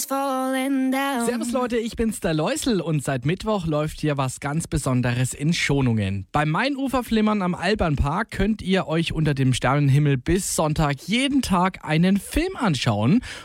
is falling down. Servus Leute, ich bin's der Läusel und seit Mittwoch läuft hier was ganz Besonderes in Schonungen. Beim Mainuferflimmern am Alpernpark könnt ihr euch unter dem Sternenhimmel bis Sonntag jeden Tag einen Film anschauen.